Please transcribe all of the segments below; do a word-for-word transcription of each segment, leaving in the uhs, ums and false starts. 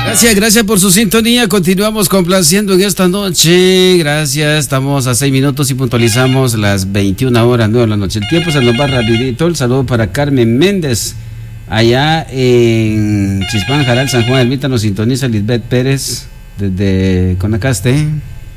Gracias, gracias por su sintonía. Continuamos complaciendo en esta noche. Gracias, estamos a seis minutos y puntualizamos las veintiuna horas, nueve de la noche. El tiempo se nos va rapidito. El saludo para Carmen Méndez, allá en Chispán, Jaral, San Juan Ermita. Nos sintoniza Lisbeth Pérez desde Conacaste.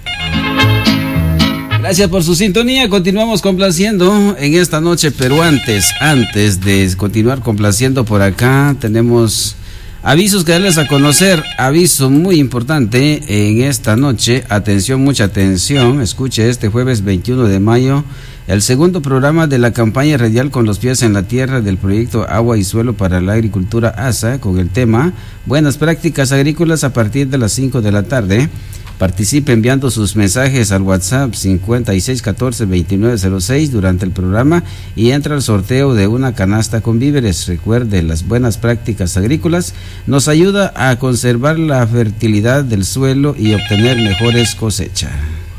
Gracias por su sintonía. Continuamos complaciendo en esta noche, pero antes, antes de continuar complaciendo por acá, tenemos avisos que darles a conocer. Aviso muy importante en esta noche. Atención, mucha atención. Escuche, este jueves veintiuno de mayo, el segundo programa de la campaña radial Con los pies en la tierra del proyecto Agua y Suelo para la Agricultura A S A, con el tema Buenas prácticas agrícolas, a partir de las cinco de la tarde. Participe enviando sus mensajes al WhatsApp cincuenta y seis catorce veintinueve cero seis durante el programa y entra al sorteo de una canasta con víveres. Recuerde, las buenas prácticas agrícolas nos ayuda a conservar la fertilidad del suelo y obtener mejores cosechas.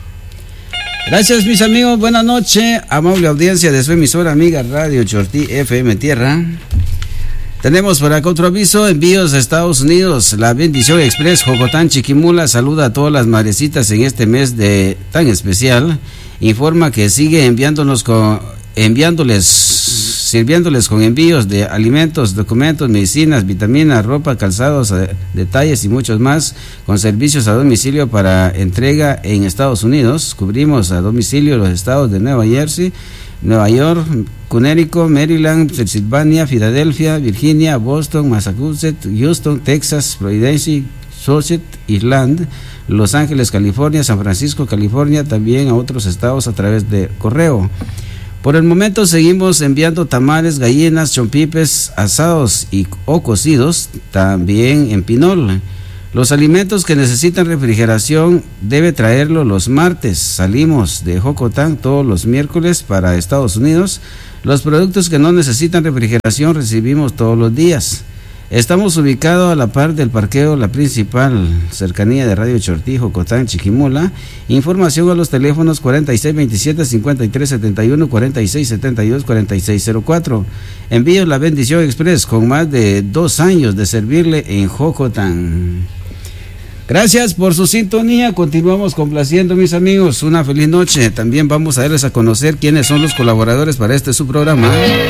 Gracias, mis amigos, buenas noches, amable audiencia de su emisora amiga Radio Chortí F M Tierra. Tenemos por acá otro aviso, envíos a Estados Unidos. La Bendición Express Jocotán Chiquimula saluda a todas las madrecitas en este mes de tan especial. Informa que sigue enviándonos con, enviándoles, sirviéndoles con envíos de alimentos, documentos, medicinas, vitaminas, ropa, calzados, detalles y muchos más, con servicios a domicilio para entrega en Estados Unidos. Cubrimos a domicilio los estados de Nueva Jersey, Nueva York, Connecticut, Maryland, Pensilvania, Filadelfia, Virginia, Boston, Massachusetts, Houston, Texas, Providence, Sauget, Irlanda, Los Ángeles, California, San Francisco, California, también a otros estados a través de correo. Por el momento seguimos enviando tamales, gallinas, chompipes, asados y o cocidos, también en pinol. Los alimentos que necesitan refrigeración debe traerlo los martes. Salimos de Jocotán todos los miércoles para Estados Unidos. Los productos que no necesitan refrigeración recibimos todos los días. Estamos ubicados a la par del parqueo La Principal, cercanía de Radio Chortí, Jocotán, Chiquimula. Información a los teléfonos cuarenta y seis veintisiete, cincuenta y tres setenta y uno, cuarenta y seis setenta y dos, cuarenta y seis cero cuatro. Envíos La Bendición Express, con más de dos años de servirle en Jocotán. Gracias por su sintonía. Continuamos complaciendo, mis amigos. Una feliz noche. También vamos a darles a conocer quiénes son los colaboradores para este su programa.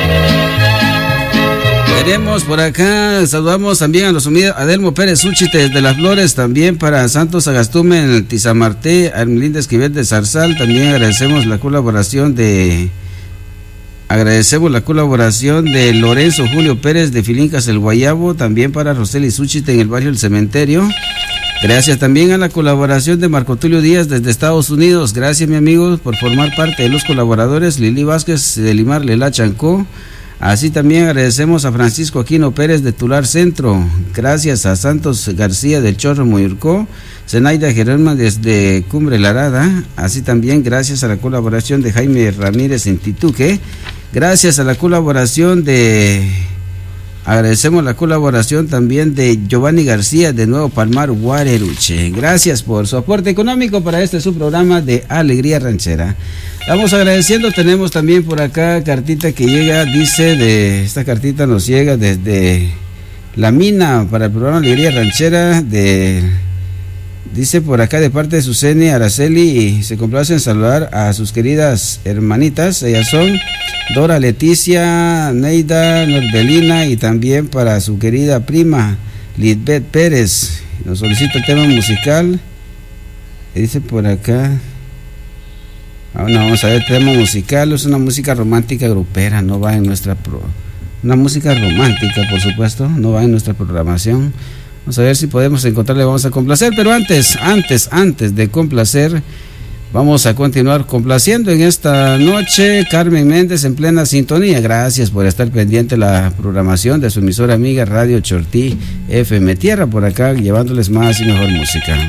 Tenemos por acá, saludamos también a los humildes, Adelmo Pérez Úchite desde Las Flores, también para Santos Agastume en el Tizamarté, Armelinda Esquivel de Zarzal. También agradecemos la colaboración de agradecemos la colaboración de Lorenzo Julio Pérez de Filincas El Guayabo, también para Roseli Úchite en el barrio El Cementerio. Gracias también a la colaboración de Marco Tulio Díaz desde Estados Unidos. Gracias, mi amigo, por formar parte de los colaboradores. Lili Vázquez de Limar Lela Chancó. Así también agradecemos a Francisco Aquino Pérez de Tular Centro. Gracias a Santos García del Chorro Muyurcó. Zenaida Gerona desde Cumbre Larada. Así también gracias a la colaboración de Jaime Ramírez en Tituque. Gracias a la colaboración de... Agradecemos la colaboración también de Giovanni García de Nuevo Palmar, Guareruche. Gracias por su aporte económico para este su programa de Alegría Ranchera. Estamos agradeciendo. Tenemos también por acá cartita que llega, dice, de esta cartita nos llega desde la mina para el programa Alegría Ranchera de... Dice por acá de parte de Suseni Araceli, y se complace en saludar a sus queridas hermanitas. Ellas son Dora Leticia, Neida, Norbelina, y también para su querida prima Lisbeth Pérez. Nos solicita el tema musical. Dice por acá. Ahora vamos a ver el tema musical. Es una música romántica grupera, no va en nuestra pro... una música romántica, por supuesto, no va en nuestra programación. Vamos a ver si podemos encontrarle, vamos a complacer, pero antes, antes, antes de complacer, vamos a continuar complaciendo en esta noche. Carmen Méndez en plena sintonía. Gracias por estar pendiente de la programación de su emisora amiga Radio Chortí F M Tierra, por acá llevándoles más y mejor música.